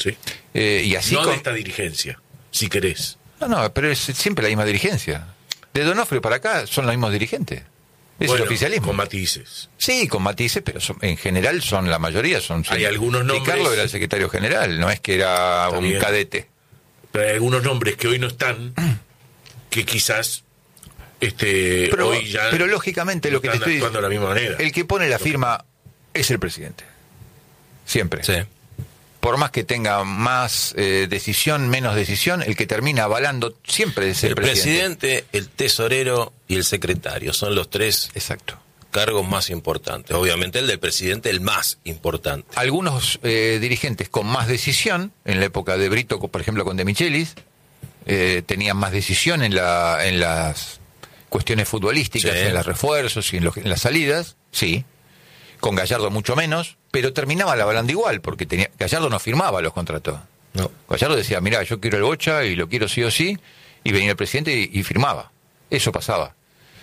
Sí. Y así no de esta dirigencia, si querés. No, pero es siempre la misma dirigencia. De Donofrio para acá son los mismos dirigentes. Es el oficialismo. Con matices. Sí, con matices, pero en general son la mayoría. Hay algunos nombres. Y Carlos era el secretario general, no es que era un cadete. Pero hay algunos nombres que hoy no están, que quizás hoy ya. Pero lógicamente lo que te estoy diciendo, de la misma manera. El que pone la firma es el presidente. Siempre. Sí. Por más que tenga más decisión, menos decisión, el que termina avalando siempre es el presidente. El tesorero y el secretario son los tres cargos más importantes. Obviamente el del presidente el más importante. Algunos dirigentes con más decisión, en la época de Brito, por ejemplo con De Michelis, tenían más decisión en las cuestiones futbolísticas, en los refuerzos y en las salidas, sí. Con Gallardo mucho menos, pero terminaba la avalando igual, porque Gallardo no firmaba los contratos. No. Gallardo decía, mirá, yo quiero el Bocha y lo quiero sí o sí, y venía el presidente y firmaba. Eso pasaba.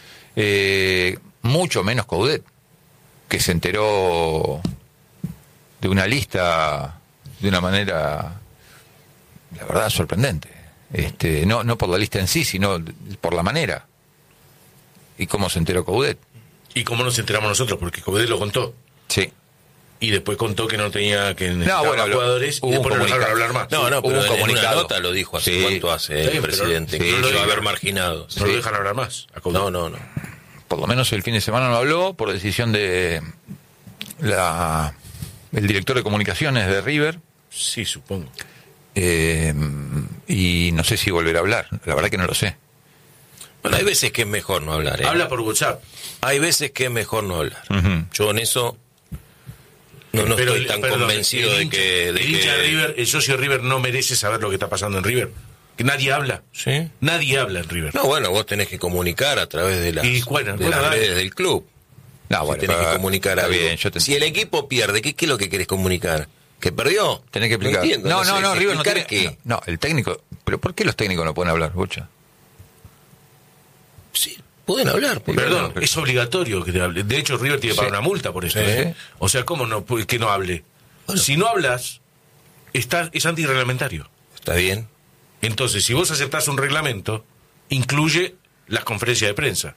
Mucho menos Coudet, que se enteró de una lista de una manera, la verdad, sorprendente. No por la lista en sí, sino por la manera. ¿Y cómo se enteró Coudet? ¿Y cómo nos enteramos nosotros? Porque Coudet lo contó. Sí. Y después contó que no tenía que necesitar jugadores y después no dejaron hablar más. No, pero en una nota lo dijo hace cuánto hace el presidente, que iba a haber marginado. No lo dejan hablar más. No. Por lo menos el fin de semana no habló por decisión de el director de comunicaciones de River. Sí, supongo. Y no sé si volverá a hablar. La verdad que no lo sé. Bueno, hay veces que es mejor no hablar. Habla por WhatsApp. Hay veces que es mejor no hablar. Yo en eso no estoy tan convencido de que... El hincha de River, el socio de River no merece saber lo que está pasando en River. Que nadie habla. ¿Sí? Nadie habla en River. No, bueno, vos tenés que comunicar a través de las redes del club. No, bueno, tenés que comunicar algo. Bien, si el equipo pierde, ¿qué es lo que querés comunicar? ¿Que perdió? Tenés que explicar. No, River no tiene... ¿Qué? No, el técnico... ¿Pero por qué los técnicos no pueden hablar, Bocha? Sí, pueden hablar. Perdón, es obligatorio que te hable. De hecho, River tiene que pagar una multa por eso. Sí. O sea, ¿cómo no que no hable? Bueno. Si no hablas, es antirreglamentario. Está bien. Entonces, si vos aceptás un reglamento, incluye las conferencias de prensa.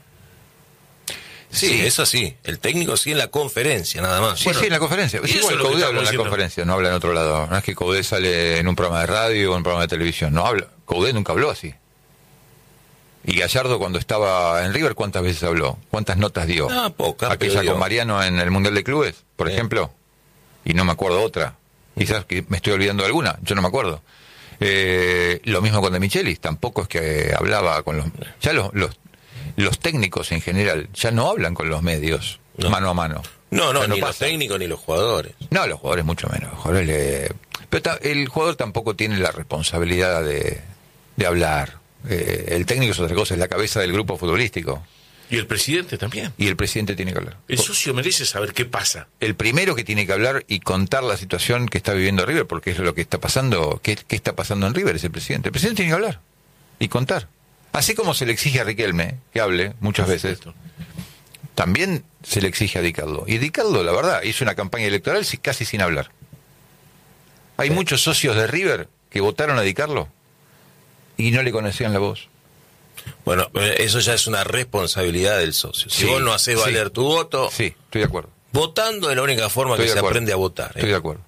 Sí, eso sí. El técnico sí en la conferencia, nada más. Sí, en la conferencia. Sí, igual Coudet habla en la conferencia, no habla en otro lado. No es que Coudet sale en un programa de radio o en un programa de televisión. No habla. Coudet nunca habló así. Y Gallardo cuando estaba en River, ¿cuántas veces habló? ¿Cuántas notas dio? Pocas. Aquella con Mariano en el Mundial de Clubes, por ejemplo. Y no me acuerdo otra. Quizás que me estoy olvidando de alguna, yo no me acuerdo. Lo mismo con De Michelis, tampoco es que hablaba con los... Ya los técnicos en general ya no hablan con los medios mano a mano. No, ni los técnicos ni los jugadores. No, los jugadores mucho menos. Pero el jugador tampoco tiene la responsabilidad de hablar. El técnico es otra cosa, es la cabeza del grupo futbolístico. Y el presidente también. Y el presidente tiene que hablar. El socio merece saber qué pasa. El primero que tiene que hablar y contar la situación que está viviendo River, porque es lo que está pasando, qué está pasando en River, es el presidente. El presidente tiene que hablar y contar. Así como se le exige a Riquelme que hable muchas veces, también se le exige a Di Carlo. Y Di Carlo, la verdad, hizo una campaña electoral casi sin hablar. Hay muchos socios de River que votaron a Di Carlo y no le conocían la voz. Bueno, eso ya es una responsabilidad del socio. Si vos no hacés valer tu voto... Sí, estoy de acuerdo. Votando es la única forma que se aprende a votar. Estoy de acuerdo.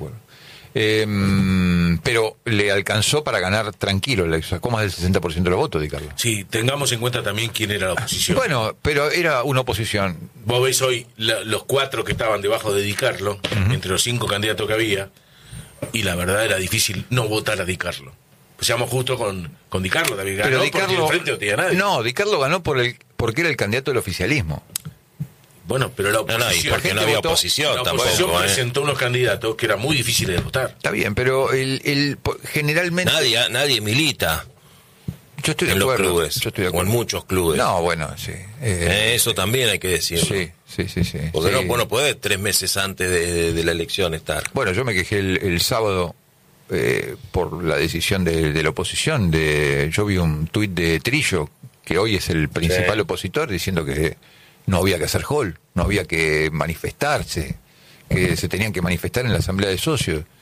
Pero le alcanzó para ganar tranquilo, le sacó más del 60% de los votos, Di Carlo. Sí, tengamos en cuenta también quién era la oposición. Bueno, pero era una oposición. Vos ves hoy los 4 que estaban debajo de Di Carlo, entre los 5 candidatos que había, y la verdad era difícil no votar a Di Carlo. Seamos justos con Di Carlo, David ganó, pero Di Carlo, porque enfrente no tenía nadie. No, Di Carlo ganó porque era el candidato del oficialismo. Bueno, pero la oposición... porque no había oposición tampoco. La oposición presentó unos candidatos que eran muy difíciles de votar. Está bien, pero generalmente... Nadie milita. Yo estoy de en acuerdo. Los clubes, yo estoy de acuerdo. O en muchos clubes. No, bueno, sí. Eso también hay que decirlo. Sí. Porque sí. no podés 3 meses antes de la elección estar. Bueno, yo me quejé el sábado por la decisión de la oposición. Yo vi un tuit de Trillo, que hoy es el principal opositor, diciendo que no había que hacer hall, no había que manifestarse, que se tenían que manifestar en la asamblea de socios.